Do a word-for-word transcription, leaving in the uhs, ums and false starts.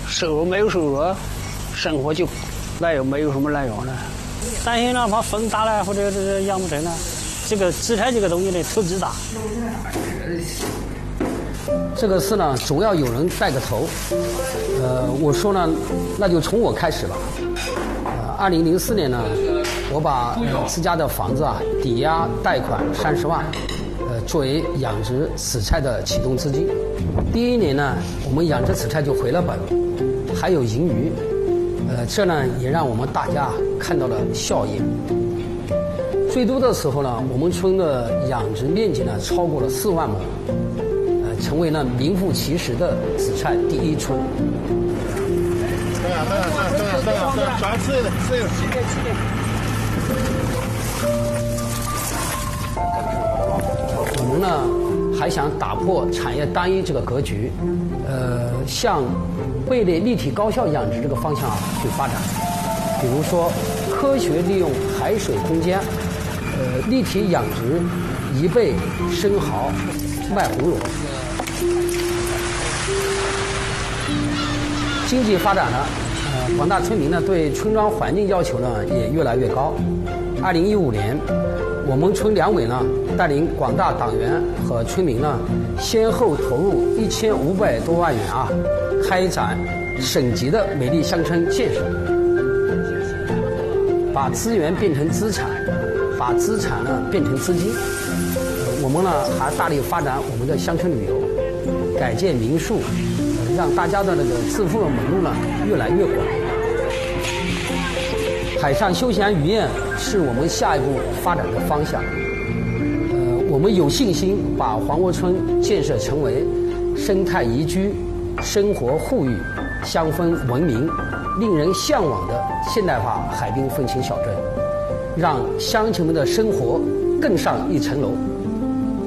收入没有收入，生活就来源没有什么来源了。担心了，怕风大了或者这个养不成了。这个紫菜这个东西的投资大。 这个事呢，总要有人带个头。呃，我说呢，那就从我开始吧。呃，二零零四年呢，我把、呃、自家的房子啊抵押贷款三十万，呃，作为养殖紫菜的启动资金。第一年呢，我们养殖紫菜就回了本，还有盈余。呃，这呢也让我们大家看到了效益。最多的时候呢，我们村的养殖面积呢超过了四万亩，呃，成为了名副其实的紫菜第一村。我们呢还想打破产业单一这个格局，呃，向位列立体高效养殖这个方向去发展。比如说，科学利用海水空间。呃，立体养殖贻贝、生蚝、麦葫芦，经济发展了，呃，广大村民呢对村庄环境要求呢也越来越高。二零一五年，我们村两委呢带领广大党员和村民呢，先后投入一千五百多万元啊，开展省级的美丽乡村建设，把资源变成资产。把资产呢变成资金，呃、我们呢还大力发展我们的乡村旅游，改建民宿，呃、让大家的那个致富的门路呢越来越广。海上休闲渔业是我们下一步发展的方向。呃，我们有信心把黄窝村建设成为生态宜居、生活富裕、乡风文明、令人向往的现代化海滨风情小镇。让乡亲们的生活更上一层楼。